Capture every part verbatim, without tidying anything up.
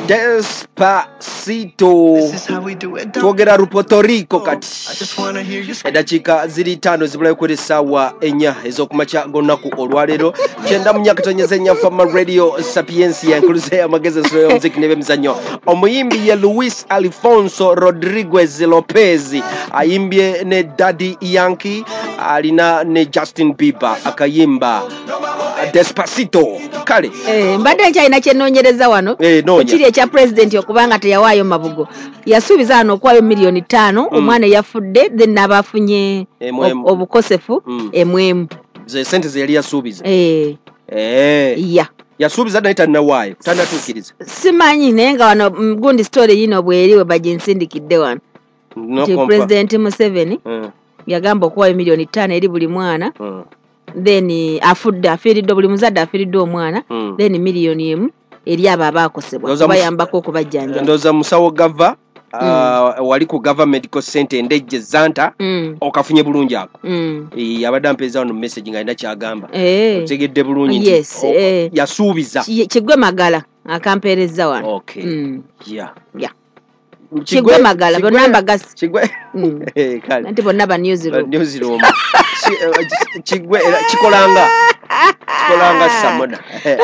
Despacito. Twogera ru Puerto Rico kati. Edakika ziri tano zibulayo kuri sawa enya ezokumacha gonaku olwalero. Kyenda munyakatonyeze nya Fama Radio Sapiencia nkuluze amageze so muziki nebe mizanyo. Omuyimbi ye Luis Alfonso Rodriguez Lopez ayimbye ne Daddy Yankee alina ne Justin Bieber akayimba Despacito. Kale eh mbadde nkyalina kyenonyereza wano eh, kiri ekya president okubanga teyawaayo mabugo yasuubiza ano okwayo miliyoni ttaano mm. omwana yafudde then nabafunye ob- obukosefu mm. emwemu ze sente ze yali yasuubiza eh eh ya yasuubiza naye tanawaayo tanatuukiriza simanyi naye nga wano gundi story yino bweriwe baginsindikidde wano no nti president Museveni mm. yagamba okuwayo miliyoni ttaano eri buli mwana mm. then afudde afiiridde buli muzadde afiiridde omwana mm. then miliyoni emu eri abo abaakosebwa bayambako okubajjanja ndoza musawo gava mm. uh, wali ku government medical center endejje zanta mm. okafunye bulungi ako mm. e, abadde ampeza wano message nga alina kyagamba eh. otegedde bulungi yes, nti eh. yasuubiza Kigwe Magala akampereza wano okay mm. yeah yeah Kigwe Magala bonna mbagasi Kigwe eh kale anti bonna ba news room news room Kigwe kikolanga kikolanga samoda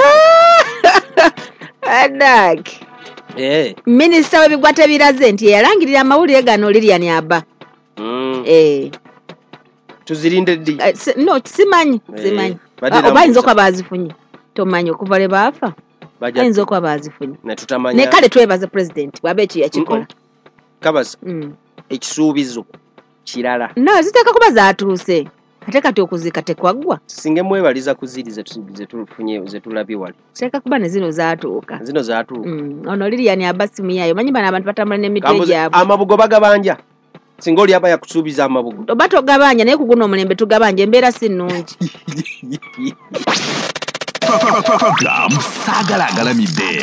adak eh Minister w'ebigwate biraze nti yalangirira amawulire gano Lilian Abba mm. eh tuzirinde ddi uh, si, no simanyi eh. simanyi uh, obayinza okuba bazifunye tomanyi okuva le baafa bayinza okuba bazifunye ne tutamanya ne kale twebaza president bwabe ki yakikola kabaza mm. ekisuubizo kirala no ziteka kuba zaatuuse ate kati okuzika tekwaggwa singe mwebaliza kuzirize tusibize tufunye ze tulabye wali ziteka kuba ne zino zaatuuka zino zaatuuka mm. ono Lilian Abasimu yayo manyi bana abantu batambula n'emitwe gyabwe amabugo bagabanja singa oli aba yakusuubiza amabugo oba togabanja naye kuguno omulembe tugabanja embeera si nnungi sagalagalamidde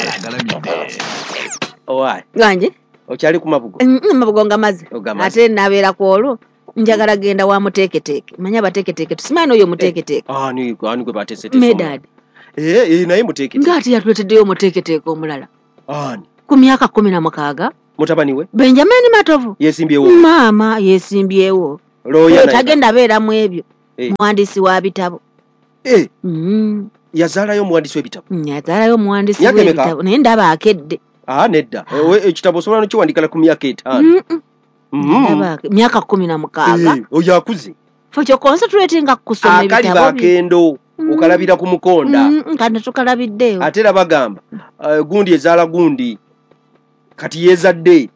owai ganje okyali ku mabugo mabugo ngamaze ate nabeera ku olwo njagala genda wa muteeketeeke manya bateeketeeke tusimanyi oyo muteeketeeke ah ni ani gwe batesete medad eh eh naye muteeketeeke ngati yatuleteddeyo muteeketeeke omulala ani ku myaka kumi na mukaaga mutabani we Benjamin Matovu yesimbyewo mama yesimbyewo loya tagenda beera mu ebyo hey. Muhandisi wa bitabo eh mm. yazalayo muhandisi w'ebitabo mm, yazalayo muhandisi w'ebitabo naye ndaba akedde ah nedda ah. ekitabo sobola no kiwandikala ku myaka etaano mm -mm. Mm. ndaba myaka kumi na mukaaga hey. oyo akuze fo concentrating kusoma ebitabo akali bakendo mm. ukalabira ku mukonda mm, kandi tukalabiddeyo ate era bagamba uh, gundi ezala gundi kati yezadde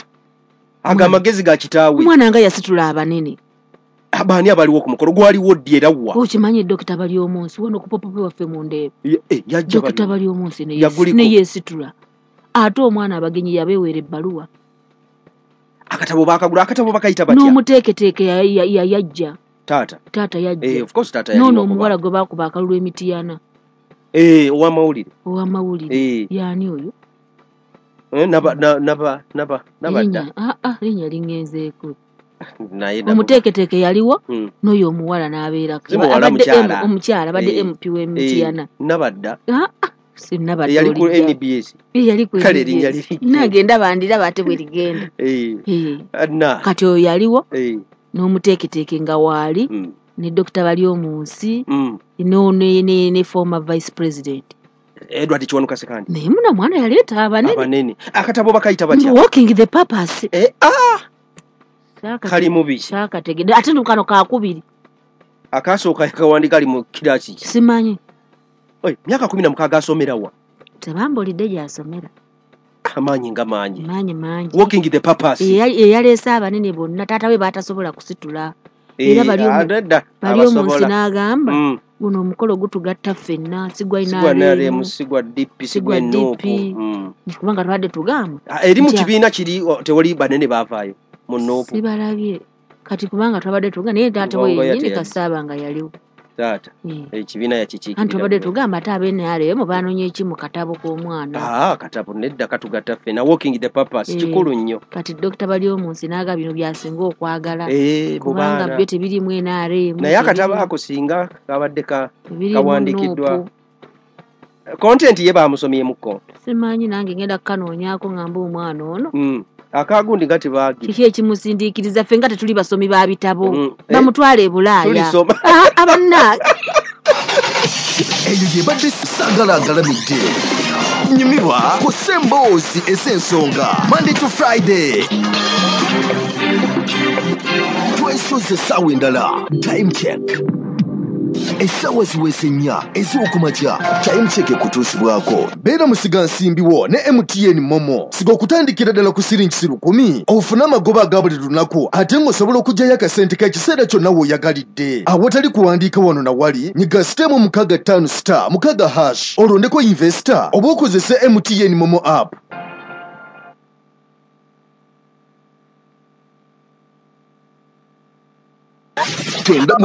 aga magezi ga kitaawe mwana nga yasitula abanene abani abaliwo ku mukolo gwaliwo ddi era wa okimanyi dokita bali omunsi wono kupopope waffe mu ndeebe eh yajja dokita bali omunsi ne ne yesitula ate omwana abagenyi yabeewera ebbaluwa akatabo bakagula akatabo bakayita batya n'omuteeketeeke yajja tata tata yajja eh of course tata yajja nono omuwala gwe bakuba akalulu emitiyana eh owa mawulire owa mawulire eh. yani oyo eh naba naba naba nabadda ah ah linya lingenzeeko naye omuteeketeeke yaliwo hmm. n'oyo omuwala n'abeera abadde omukyala abadde M P w'emitiyana nabadda ah ah sinabadde yali ku N B S yali ku kale linya liri nagenda bandira bate bwe ligenda eh adna kati oyo yaliwo eh n'omuteeketeeke nga waali mm. ne Doctor bali omunsi mm. no ne ne, ne former vice president Edward Kiwanuka Sekandi naye muna mwana yaleeta abanene abanene akatabo bakayita batya walking the purpose eh ah Shaka kali mubi shaka tegede ate ndukano kakubiri akasooka yakawandika ali mu kidaki simanyi oi myaka kumi na mukaaga asomera wa tebambolidde gyasomera amanyi nga manyi manyi manyi walking the purpose e yalesa abanene bonna tata we batasobola kusitula era bali bali omunsi n'agamba mm. guno omukolo gutugatta ffenna sigwa inaale musigwa D P sigwa nopo mm. kubanga twadde tugamba eri mu kibiina kiri tewali banene bavaayo munopo sibalabye kati kubanga twabadde tugamba naye tata we yindi kasaba nga yaliwo tata ekibiina yakikiikirira anti twabadde tugamba ate abene ale mu baanonye eki mu katabo k'omwana ah katabo nedda katugatta ffenna walking the purpose kikulu nnyo kati Doctor bali omunsi n'aga bino byasinga okwagala eh kubanga byo tebirimu enaale naye akatabo ako singa kabadde ka kawandikiddwa content ye bamusomye muko simanyi nange ngenda kanoonyako ngamba omwana ono mm. akagundi gati baagi kiki ekimusindiikiriza ffe nga tetuli basomi ba bitabo mm. bamutwala e Bulaaya abanna eyo gye badde sagalagalamidde nyumirwa ku Semboozi esensonga Monday to Friday twesoze essaawa endala time check essaawa ziweese nnya ez'okumakya time check ekutuusibwako beera musiga nsimbiwo ne M T N Momo siga okutandikira ddala ku siringi lukumi ofune amagoba aga buli lunaku ate ng'osobola okugyayo akasente k'ekiseera kyonna w'oyagalidde awatali kuwandiika wano na wali nyiga sitemu mukaga ttaano star mukaga hash olondeko investor oba okozese M T N Momo app. Tenda